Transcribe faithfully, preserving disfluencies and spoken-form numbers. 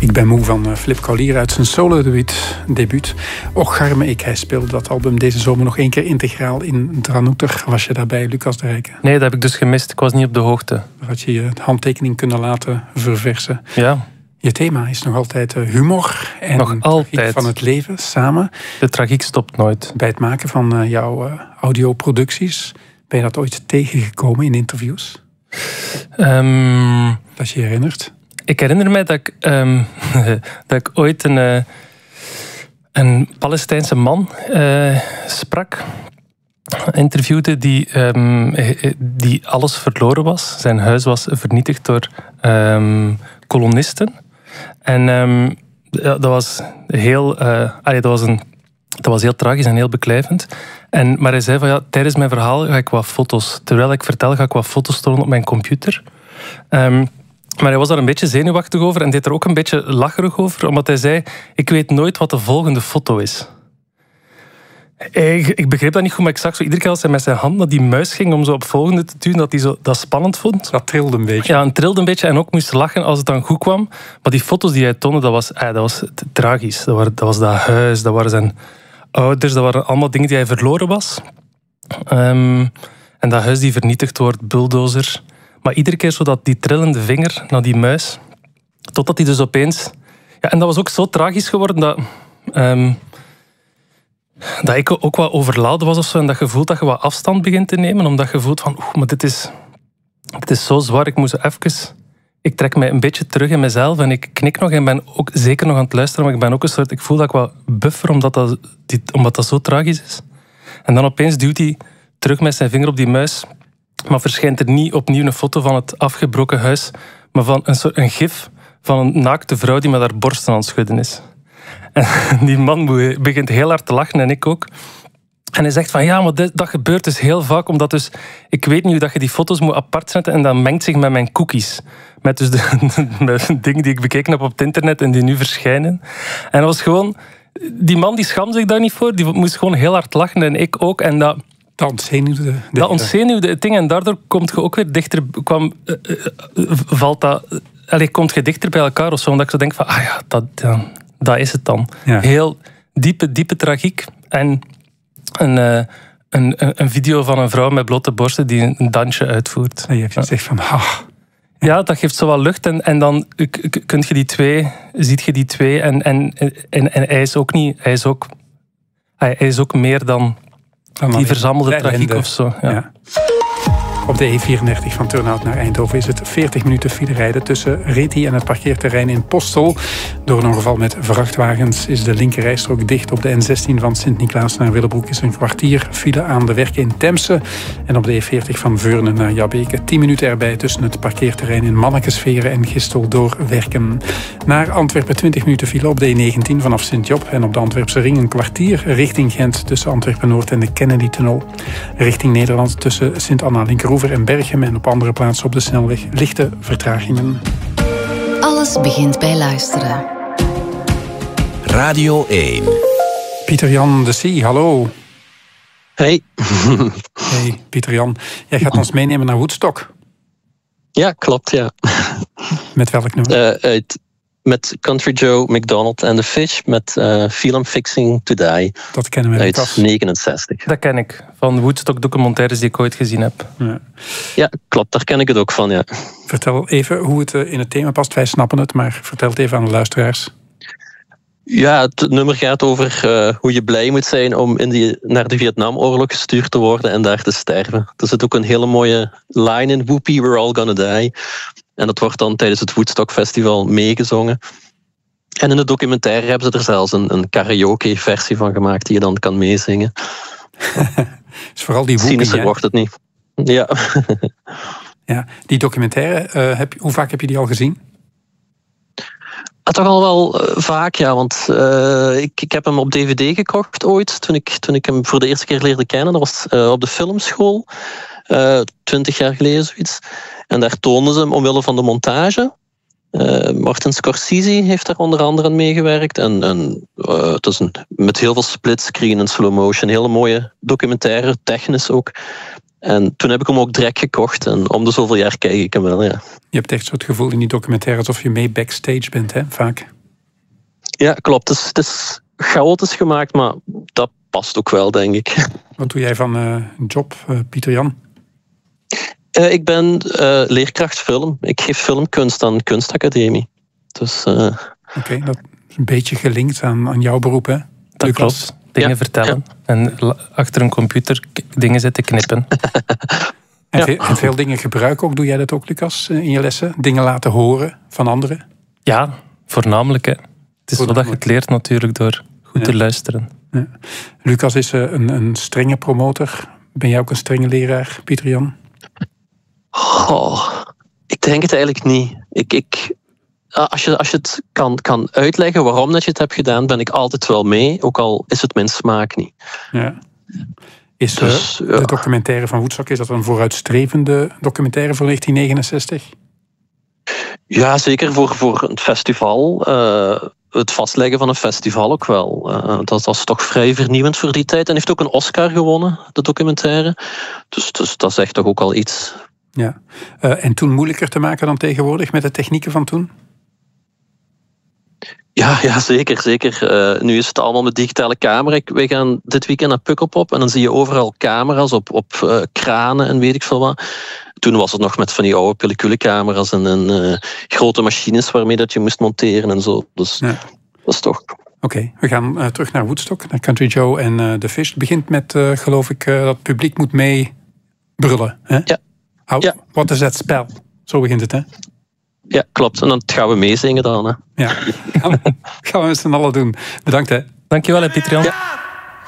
Ik ben moe van Flip Kaulier uit zijn solo-debuut. Och, arme ik. Hij speelde dat album deze zomer nog één keer integraal in Dranouter. Was je daarbij, Lucas de Rijke? Nee, dat heb ik dus gemist. Ik was niet op de hoogte. Daar had je je handtekening kunnen laten verversen. Ja. Je thema is nog altijd humor en nog altijd van het leven samen. De tragiek stopt nooit. Bij het maken van jouw audioproducties, ben je dat ooit tegengekomen in interviews? Um, dat je je herinnert? Ik herinner mij dat ik, um, dat ik ooit een, uh, een Palestijnse man uh, sprak, interviewde die, um, die alles verloren was. Zijn huis was vernietigd door um, kolonisten. En um, ja, dat was heel, uh, allee, dat was een, dat was heel tragisch en heel beklijvend. En, maar hij zei van ja, tijdens mijn verhaal ga ik wat foto's. Terwijl ik vertel, ga ik wat foto's tonen op mijn computer. Um, maar hij was daar een beetje zenuwachtig over en deed er ook een beetje lacherig over, omdat hij zei, ik weet nooit wat de volgende foto is. Ik, ik begreep dat niet goed, maar ik zag zo iedere keer als hij met zijn hand naar die muis ging om zo op volgende te duwen, dat hij zo, dat spannend vond. Dat trilde een beetje. Ja, het trilde een beetje en ook moest lachen als het dan goed kwam. Maar die foto's die hij toonde, dat was, eh, dat was tragisch. Dat, waren, dat was dat huis, dat waren zijn ouders, dat waren allemaal dingen die hij verloren was. Um, en dat huis die vernietigd wordt, bulldozer. Maar iedere keer zo dat die trillende vinger naar die muis, totdat hij dus opeens... Ja, en dat was ook zo tragisch geworden dat... Um, dat ik ook wat overladen was of zo, en dat je voelt dat je wat afstand begint te nemen, omdat je voelt van, oeh, maar dit is, dit is zo zwaar, ik moet even... Ik trek mij een beetje terug in mezelf en ik knik nog en ben ook zeker nog aan het luisteren, maar ik ben ook een soort... Ik voel dat ik wat buffer, omdat dat, dit, omdat dat zo tragisch is. En dan opeens duwt hij terug met zijn vinger op die muis, maar verschijnt er niet opnieuw een foto van het afgebroken huis, maar van een, soort, een gif van een naakte vrouw die met haar borsten aan het schudden is. En die man begint heel hard te lachen en ik ook. En hij zegt van ja, maar dit, dat gebeurt dus heel vaak, omdat dus ik weet niet hoe dat je die foto's moet apart zetten en dat mengt zich met mijn cookies. Met dus de, met de dingen die ik bekeken heb op het internet en die nu verschijnen. En dat was gewoon... Die man die schaamde zich daar niet voor, die moest gewoon heel hard lachen en ik ook. En dat... Dat ontzenuwde. Dat ontzenuwde het ding en daardoor komt je ook weer dichter... Kwam, uh, uh, valt dat... Uh, allez, komt je dichter bij elkaar of zo, omdat ik zo denk van ah ja, dat... Uh, Dat is het dan. Ja. Heel diepe, diepe tragiek. En een, uh, een, een video van een vrouw met blote borsten die een dansje uitvoert. En je hebt gezegd van... Ah. Ja, dat geeft zo wat lucht. En, en dan kun je die twee, ziet je die twee. En, en, en, en hij is ook niet... Hij is ook, hij is ook meer dan, dan die verzamelde tragiek of zo. Ja. Ja. Op de E vierendertig van Turnhout naar Eindhoven is het veertig minuten file rijden tussen Reti en het parkeerterrein in Postel. Door een ongeval met vrachtwagens is de linkerrijstrook dicht. Op de N zestien van Sint-Niklaas naar Willebroek is een kwartier file aan de werken in Temse. En op de E veertig van Veurne naar Jabbeke tien minuten erbij tussen het parkeerterrein in Mannekesveren en Gistel door Werken. Naar Antwerpen twintig minuten file op de E negentien vanaf Sint-Job en op de Antwerpse ring een kwartier richting Gent tussen Antwerpen-Noord en de Kennedy-tunnel. Richting Nederland tussen Sint-Anna-Linkeroever en Berchem en op andere plaatsen op de snelweg lichte vertragingen. Alles begint bij luisteren. Radio één. Pieter-Jan de C, hallo. Hey. Hey, Pieter-Jan. Jij gaat ons meenemen naar Woodstock. Ja, klopt, ja. Met welk nummer? Uh, uit, met Country Joe McDonald and the Fish met uh, Film Fixing to Die. Dat kennen we uit uit negenenzestig. Dat ken ik, van Woodstock documentaires die ik ooit gezien heb. Ja. Ja, klopt, daar ken ik het ook van, ja. Vertel even hoe het in het thema past. Wij snappen het, maar vertel het even aan de luisteraars. Ja, het nummer gaat over uh, hoe je blij moet zijn om in die, naar de Vietnamoorlog gestuurd te worden en daar te sterven. Er zit ook een hele mooie line in, Whoopie, we're all gonna die. En dat wordt dan tijdens het Woodstock Festival meegezongen. En in de documentaire hebben ze er zelfs een, een karaoke-versie van gemaakt die je dan kan meezingen. Dus vooral die whoopie, cynischer wordt het niet. Ja. Ja, die documentaire, uh, heb, hoe vaak heb je die al gezien? Ah, toch al wel uh, vaak, ja. Want uh, ik, ik heb hem op D V D gekocht ooit, toen ik, toen ik hem voor de eerste keer leerde kennen. Dat was uh, op de filmschool, uh, twintig jaar geleden zoiets. En daar toonden ze hem omwille van de montage. Uh, Martin Scorsese heeft daar onder andere aan meegewerkt. En, en uh, het is een, met heel veel splitscreen en slow motion. Hele mooie documentaire, technisch ook. En toen heb ik hem ook direct gekocht. En om de zoveel jaar kijk ik hem wel, ja. Je hebt echt zo het gevoel in die documentaire alsof je mee backstage bent, hè? Vaak. Ja, klopt. Het is, het is chaotisch gemaakt, maar dat past ook wel, denk ik. Wat doe jij van uh, job, uh, Pieter-Jan? Uh, ik ben uh, leerkracht film. Ik geef filmkunst aan Kunstacademie. Dus, uh... Oké, okay, dat is een beetje gelinkt aan, aan jouw beroep, hè? Dat Lucas. Klopt. Dingen ja. vertellen. Ja. En achter een computer dingen zitten knippen. En, ja. veel, en veel dingen gebruiken ook. Doe jij dat ook, Lucas, in je lessen? Dingen laten horen van anderen? Ja, voornamelijk. Hè. Het is zo dat je het leert natuurlijk door goed ja. te luisteren. Ja. Lucas is een, een strenge promotor. Ben jij ook een strenge leraar, Pieter-Jan? Oh, ik denk het eigenlijk niet. Ik, ik, als, je, als je het kan, kan uitleggen waarom dat je het hebt gedaan, ben ik altijd wel mee. Ook al is het mijn smaak niet. Ja. Is dus, uh, de ja. documentaire van Woodstock, is dat een vooruitstrevende documentaire voor negentien negenenzestig? Ja, zeker voor, voor een festival. Uh, het vastleggen van een festival ook wel. Uh, dat was toch vrij vernieuwend voor die tijd. En heeft ook een Oscar gewonnen, de documentaire. Dus, dus dat zegt toch ook al iets. Ja. Uh, en toen moeilijker te maken dan tegenwoordig met de technieken van toen? Ja, ja zeker. zeker. Uh, nu is het allemaal met digitale camera. Wij gaan dit weekend naar Pukkelpop en dan zie je overal camera's op, op uh, kranen en weet ik veel wat. Toen was het nog met van die oude pelliculecamera's en, en uh, grote machines waarmee dat je moest monteren en zo. Dus ja. dat is toch... Oké, okay, we gaan uh, terug naar Woodstock, naar Country Joe en uh, The Fish. Het begint met, uh, geloof ik, uh, dat het publiek moet mee brullen. Hè? Ja. How, ja. What is that spell? Zo begint het, hè? Ja, klopt. En dan gaan we meezingen dan. Hè. Ja, gaan we, gaan we met z'n allen doen. Bedankt, hè. Dankjewel, hè, Pieter-Jan. Ja.